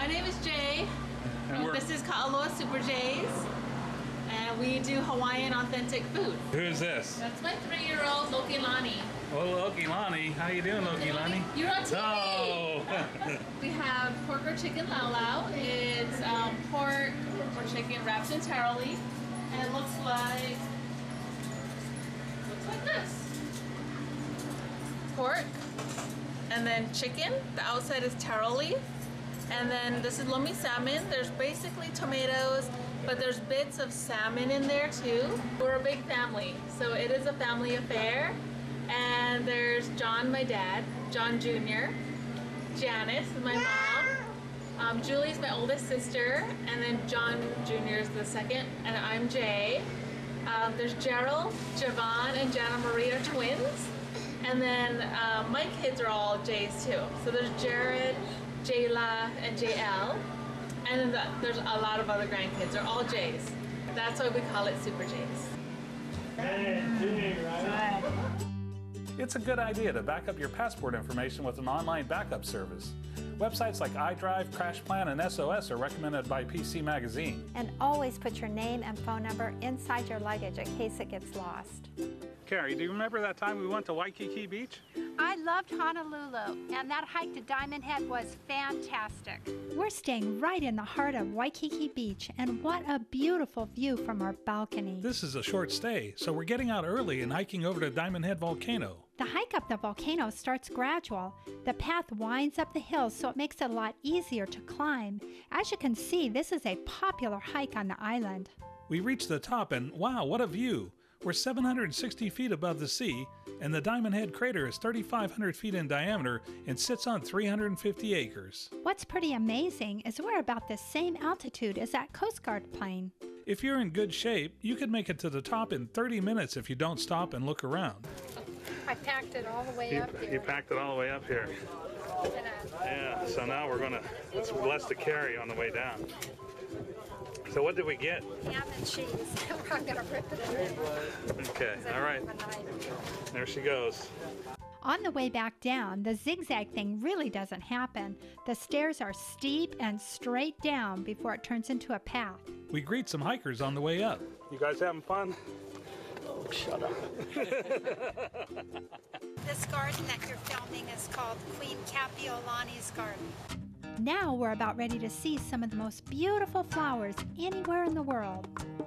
My name is Jay. This is Ka'aloha Super Jays. And we do Hawaiian authentic food. Who's this? That's my 3-year-old Lokilani. Oh, Lokilani. How you doing, Lokilani? You're on TV! Oh! We have pork or chicken lau lau. It's pork or chicken wrapped in taro leaf. And it looks like this. Pork. And then chicken. The outside is taro leaf. And then this is lomi salmon. There's basically tomatoes, but there's bits of salmon in there too. We're a big family, so it is a family affair. And there's John, my dad, John Jr., Janice, my mom, Julie's my oldest sister, and then John Jr. is the second, and I'm Jay. There's Gerald, Javon, and Jana Marie are twins. And then my kids are all Jays too. So there's Jared, Jayla, and JL. And then there's a lot of other grandkids. They're all Jays. That's why we call it Super Jays. It's a good idea to back up your passport information with an online backup service. Websites like iDrive, CrashPlan, and SOS are recommended by PC Magazine. And always put your name and phone number inside your luggage in case it gets lost. Carrie, do you remember that time we went to Waikiki Beach? I loved Honolulu, and that hike to Diamond Head was fantastic. We're staying right in the heart of Waikiki Beach, and what a beautiful view from our balcony. This is a short stay, so we're getting out early and hiking over to Diamond Head Volcano. The hike up the volcano starts gradual. The path winds up the hills, so it makes it a lot easier to climb. As you can see, this is a popular hike on the island. We reach the top and wow, what a view! We're 760 feet above the sea, and the Diamond Head crater is 3,500 feet in diameter and sits on 350 acres. What's pretty amazing is we're about the same altitude as that Coast Guard plane. If you're in good shape, you could make it to the top in 30 minutes if you don't stop and look around. I packed it all the way up here. You packed it all the way up here. Yeah, so now it's less to carry on the way down. So what did we get? Ham and cheese. I'm going to rip it in. Okay, all right. There she goes. On the way back down, the zigzag thing really doesn't happen. The stairs are steep and straight down before it turns into a path. We greet some hikers on the way up. You guys having fun? Oh, shut up. This garden that you're filming is called Queen Kapiolani's garden. Now we're about ready to see some of the most beautiful flowers anywhere in the world.